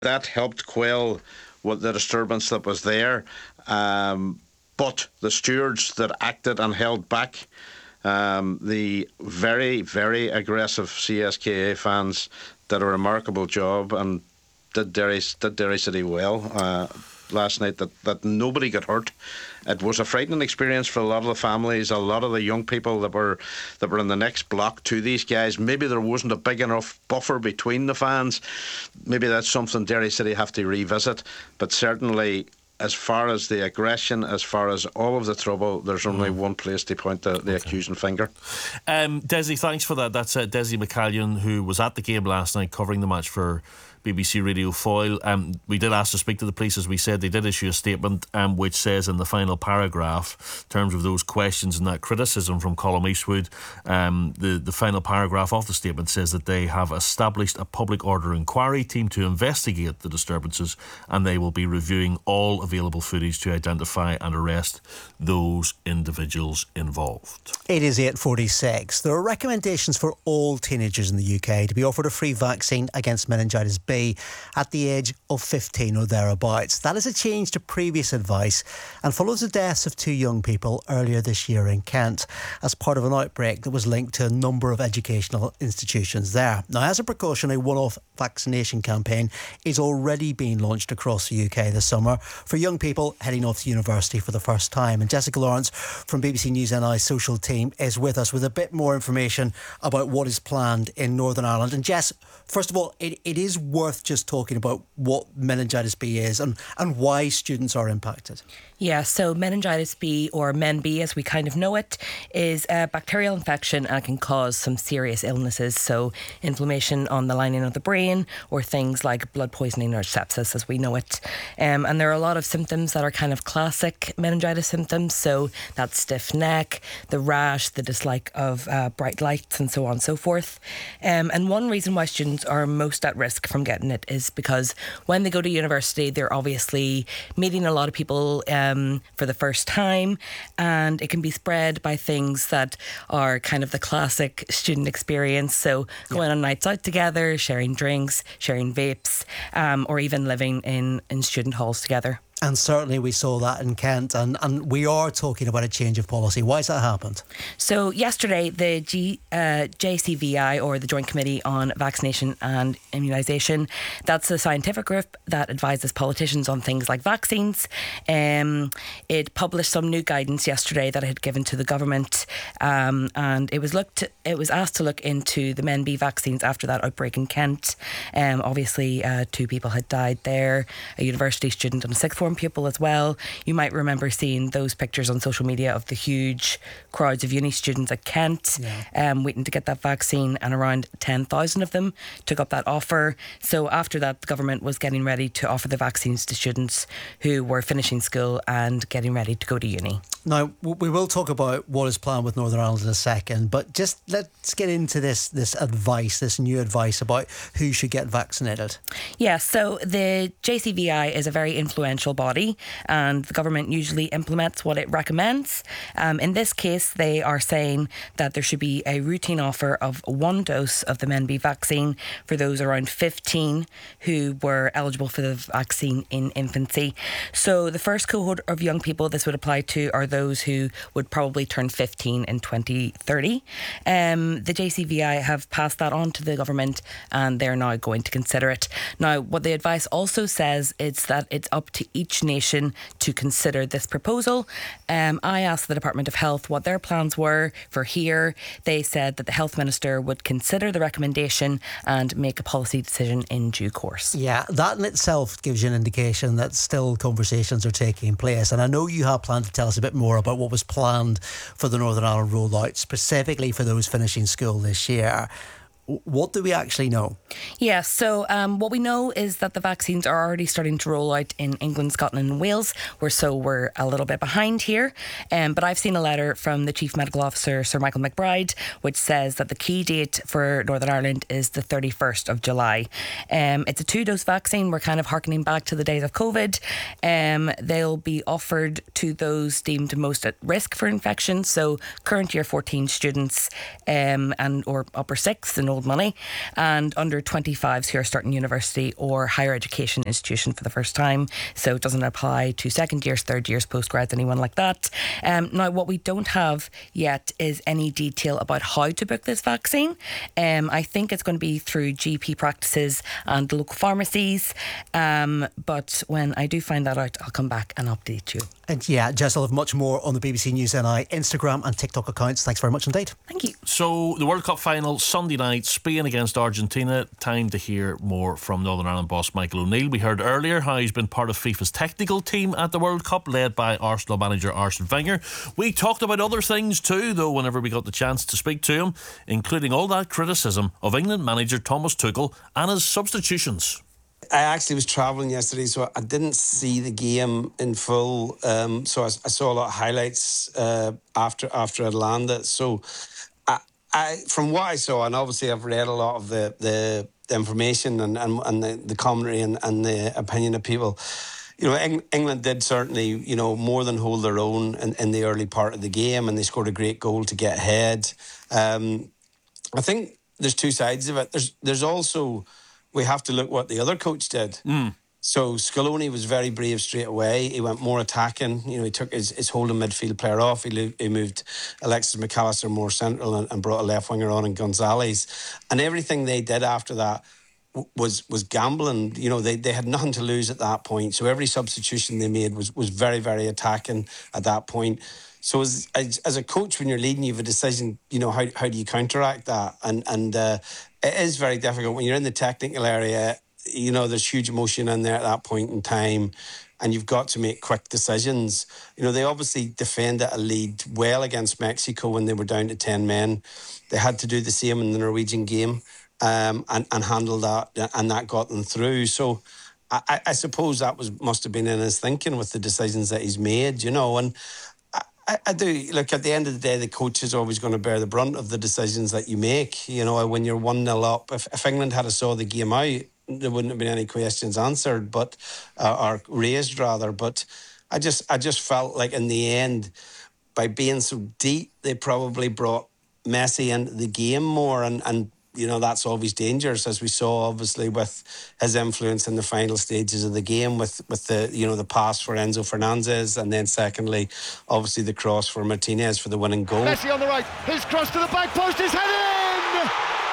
That helped quell what the disturbance that was there. But the stewards that acted and held back the very, very aggressive CSKA fans did a remarkable job and did Derry City well last night, that nobody got hurt. It was a frightening experience for a lot of the families, a lot of the young people that were in the next block to these guys. Maybe there wasn't a big enough buffer between the fans. Maybe that's something Derry City have to revisit. But certainly, as far as the aggression, as far as all of the trouble, there's only one place to point the accusing finger. Desi, thanks for that. That's Desi McCallion, who was at the game last night covering the match for BBC Radio Foyle. We did ask to speak to the police, as we said. They did issue a statement which says in the final paragraph, in terms of those questions and that criticism from Colm Eastwood, the final paragraph of the statement says that they have established a public order inquiry team to investigate the disturbances, and they will be reviewing all available footage to identify and arrest those individuals involved. It is 8:46. There are recommendations for all teenagers in the UK to be offered a free vaccine against meningitis B at the age of 15 or thereabouts. That is a change to previous advice and follows the deaths of 2 young people earlier this year in Kent as part of an outbreak that was linked to a number of educational institutions there. Now, as a precaution, a one-off vaccination campaign is already being launched across the UK this summer for young people heading off to university for the first time. And Jessica Lawrence from BBC News NI social team is with us with a bit more information about what is planned in Northern Ireland. And Jess, first of all, it is worth just talking about what meningitis B is and why students are impacted. Yeah, so meningitis B, or Men-B as we kind of know it, is a bacterial infection and can cause some serious illnesses. So inflammation on the lining of the brain, or things like blood poisoning or sepsis as we know it. And there are a lot of symptoms that are kind of classic meningitis symptoms. So that's stiff neck, the rash, the dislike of bright lights, and so on and so forth. And one reason why students are most at risk from getting it is because when they go to university, they're obviously meeting a lot of people for the first time, and it can be spread by things that are kind of the classic student experience. So going on nights out together, sharing drinks, sharing vapes, or even living in student halls together. And certainly we saw that in Kent, and we are talking about a change of policy. Why has that happened? So yesterday, the JCVI, or the Joint Committee on Vaccination and Immunisation, that's the scientific group that advises politicians on things like vaccines. It published some new guidance yesterday that it had given to the government, and it was asked to look into the Men-B vaccines after that outbreak in Kent. Obviously, 2 people had died there, a university student and a sixth form pupil as well. You might remember seeing those pictures on social media of the huge crowds of uni students at Kent waiting to get that vaccine, and around 10,000 of them took up that offer. So after that, the government was getting ready to offer the vaccines to students who were finishing school and getting ready to go to uni. Now, we will talk about what is planned with Northern Ireland in a second, but just let's get into this advice, this new advice about who should get vaccinated. Yeah, so the JCVI is a very influential body, and the government usually implements what it recommends. In this case, they are saying that there should be a routine offer of 1 dose of the Men-B vaccine for those around 15 who were eligible for the vaccine in infancy. So the first cohort of young people this would apply to are those who would probably turn 15 in 2030. The JCVI have passed that on to the government, and they're now going to consider it. Now, what the advice also says is that it's up to each nation to consider this proposal. I asked the Department of Health what their plans were for here. They said that the Health Minister would consider the recommendation and make a policy decision in due course. Yeah, that in itself gives you an indication that still conversations are taking place. And I know you have planned to tell us a bit more about what was planned for the Northern Ireland rollout, specifically for those finishing school this year. What do we actually know? Yeah, so what we know is that the vaccines are already starting to roll out in England, Scotland and Wales. We're a little bit behind here. But I've seen a letter from the Chief Medical Officer, Sir Michael McBride, which says that the key date for Northern Ireland is the 31st of July. It's a 2-dose vaccine. We're kind of harkening back to the days of COVID. They'll be offered to those deemed most at risk for infection. So current year 14 students or upper 6th and older household money, and under 25s who are starting university or higher education institution for the first time. So it doesn't apply to second years, third years, postgrads, anyone like that. Now, what we don't have yet is any detail about how to book this vaccine. I think it's going to be through GP practices and the local pharmacies. But when I do find that out, I'll come back and update you. And yeah, Jess, I'll have much more on the BBC News NI Instagram and TikTok accounts. Thanks very much indeed. Thank you. So the World Cup final Sunday night, Spain against Argentina. Time to hear more from Northern Ireland boss Michael O'Neill. We heard earlier how he's been part of FIFA's technical team at the World Cup, led by Arsenal manager Arsene Wenger. We talked about other things too, though, whenever we got the chance to speak to him, including all that criticism of England manager Thomas Tuchel and his substitutions. I actually was travelling yesterday, so I didn't see the game in full. So I saw a lot of highlights after it landed. So I from what I saw, and obviously I've read a lot of the information and the commentary and the opinion of people. You know, England did certainly, you know, more than hold their own in the early part of the game, and they scored a great goal to get ahead. I think there's two sides of it. There's also, we have to look what the other coach did. So Scaloni was very brave straight away. He went more attacking. You know, he took his holding midfield player off. He moved Alexis McAllister more central and brought a left winger on in Gonzalez. And everything they did after that was gambling. You know, they had nothing to lose at that point. So every substitution they made was very, very attacking at that point. So as a coach, when you're leading, you have a decision, you know, how do you counteract that? And it is very difficult when you're in the technical area. You know, there's huge emotion in there at that point in time, and you've got to make quick decisions. You know, they obviously defended a lead well against Mexico when they were down to 10 men. They had to do the same in the Norwegian game and handle that, and that got them through. So I suppose that must have been in his thinking with the decisions that he's made, you know. And I do look, at the end of the day, the coach is always going to bear the brunt of the decisions that you make. You know, when you're 1-0 up, if England had saw the game out, there wouldn't have been any questions answered, but or raised rather. But I just felt like in the end, by being so deep, they probably brought Messi into the game more, and you know, that's always dangerous, as we saw obviously with his influence in the final stages of the game with the, you know, the pass for Enzo Fernandez, and then secondly obviously the cross for Martinez for the winning goal. Messi on the right, his cross to the back post is headed in!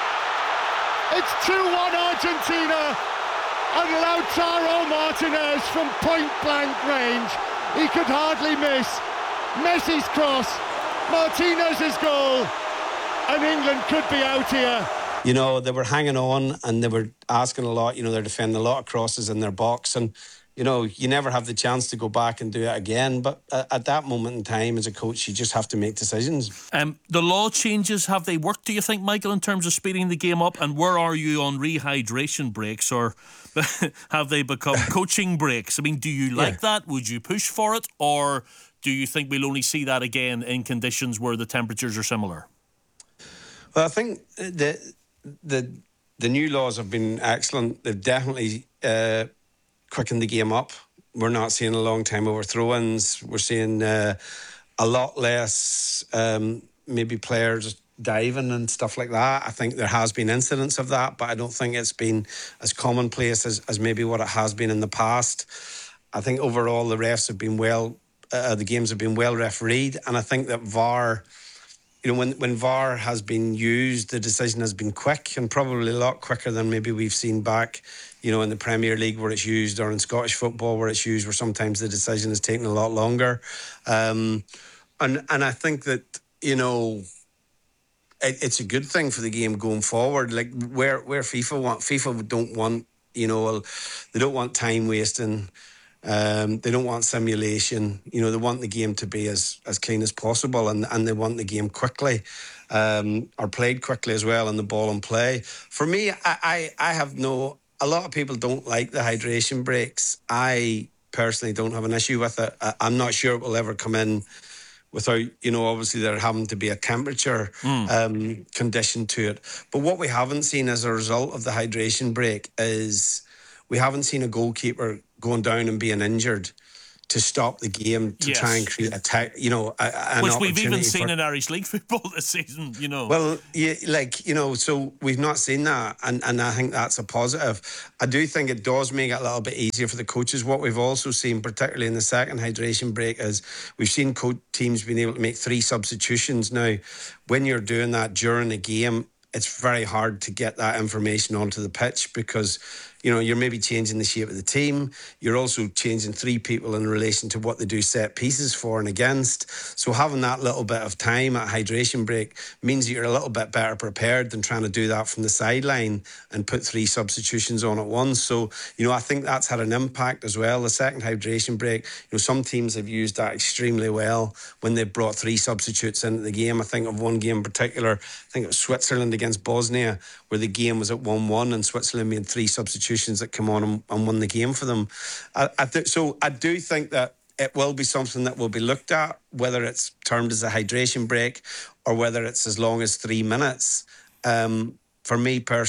It's 2-1 Argentina, and Lautaro Martinez from point blank range, he could hardly miss. Messi's cross, Martinez's goal, and England could be out here. You know, they were hanging on and they were asking a lot. You know, they're defending a lot of crosses in their box, and you know, you never have the chance to go back and do it again. But at that moment in time, as a coach, you just have to make decisions. The law changes, have they worked, do you think, Michael, in terms of speeding the game up? And where are you on rehydration breaks, or have they become coaching breaks? I mean, do you like that? Would you push for it? Or do you think we'll only see that again in conditions where the temperatures are similar? Well, I think the new laws have been excellent. They've definitely quickened the game up. We're not seeing a long time over throw-ins. We're seeing a lot less maybe players diving and stuff like that. I think there has been incidents of that, but I don't think it's been as commonplace as maybe what it has been in the past. I think overall the refs have been the games have been well refereed, and I think that VAR, you know, when VAR has been used, the decision has been quick, and probably a lot quicker than maybe we've seen back, you know, in the Premier League where it's used, or in Scottish football where it's used, where sometimes the decision is taking a lot longer. And I think that, you know, it's a good thing for the game going forward. Like where FIFA don't want, you know, they don't want time wasting. They don't want simulation. You know, they want the game to be as clean as possible, and they want the game quickly, or played quickly as well, and the ball in play. For me, I have a lot of people don't like the hydration breaks. I personally don't have an issue with it. I'm not sure it will ever come in without, you know, obviously there having to be a temperature condition to it. But what we haven't seen as a result of the hydration break is we haven't seen a goalkeeper going down and being injured. to stop the game, to try and create an which we've even seen for, in Irish League football this season, Well, so we've not seen that, and I think that's a positive. I do think it does make it a little bit easier for the coaches. What we've also seen, particularly in the second hydration break, is we've seen teams being able to make 3 substitutions. Now, when you're doing that during a game, it's very hard to get that information onto the pitch because you're maybe changing the shape of the team. You're also changing 3 people in relation to what they do set pieces for and against. So having that little bit of time at hydration break means that you're a little bit better prepared than trying to do that from the sideline and put 3 substitutions on at once. So, I think that's had an impact as well. The second hydration break, some teams have used that extremely well when they've brought 3 substitutes into the game. I think of one game in particular, I think it was Switzerland against Bosnia, where the game was at 1-1 and Switzerland made 3 substitutions that come on and won the game for them. So I do think that it will be something that will be looked at, whether it's termed as a hydration break or whether it's as long as 3 minutes. For me personally,